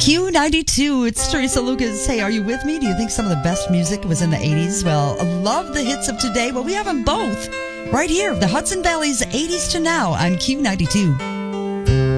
Q92. It's Teresa Lucas. Hey, are you with me? Do you think some of the best music was in the 80s? Well, I love the hits of today. Well, we have them both right here. The Hudson Valley's 80s to now on Q92.